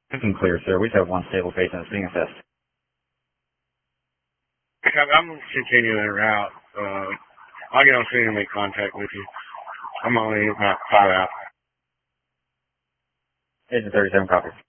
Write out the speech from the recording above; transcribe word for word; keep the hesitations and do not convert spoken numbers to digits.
Looking clear, sir. We just have one stable patient that's being assessed. I'm continuing the route. Uh, I'll get on scene and make contact with you. I'm only about five out. Agent thirty-seven copies.